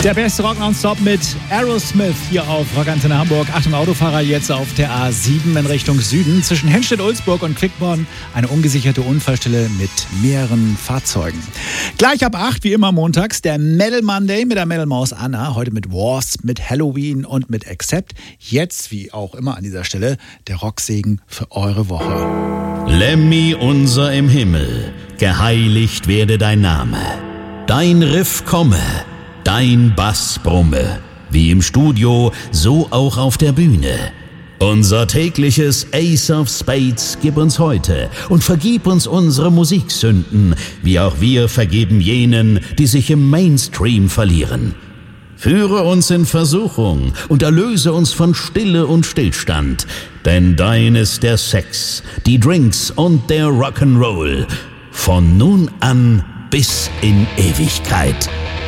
Der beste Rock nonstop mit Aerosmith hier auf Rockantenne Hamburg. Achtung Autofahrer, jetzt auf der A7 in Richtung Süden. Zwischen Henstedt-Ulzburg und Quickborn eine ungesicherte Unfallstelle mit mehreren Fahrzeugen. Gleich ab 8, wie immer montags, der Metal Monday mit der Metal-Maus Anna. Heute mit Wasp, mit Halloween und mit Accept. Jetzt, wie auch immer an dieser Stelle, der Rocksegen für eure Woche. Lemmy unser im Himmel, geheiligt werde dein Name. Dein Riff komme, dein Bass brumme, wie im Studio, so auch auf der Bühne. Unser tägliches Ace of Spades gib uns heute und vergib uns unsere Musiksünden, wie auch wir vergeben jenen, die sich im Mainstream verlieren. Führe uns in Versuchung und erlöse uns von Stille und Stillstand, denn dein ist der Sex, die Drinks und der Rock'n'Roll, von nun an bis in Ewigkeit.